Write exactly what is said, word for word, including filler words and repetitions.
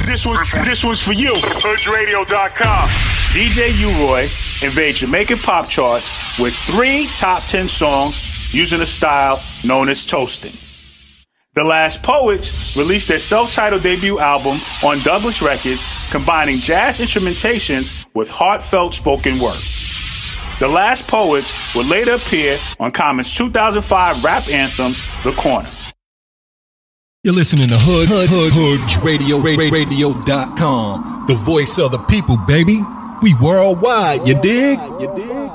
This one, this one's for you. Hood Radio dot com. D J U-Roy invades Jamaican pop charts with three top ten songs using a style known as toasting. The Last Poets released their self-titled debut album on Douglas Records, combining jazz instrumentations with heartfelt spoken word. The Last Poets would later appear on Common's two thousand five rap anthem, The Corner. You're listening to Hood, Hood, Hood, Hood Radio, Radio dot com. The voice of the people, baby. We worldwide, you dig? You dig?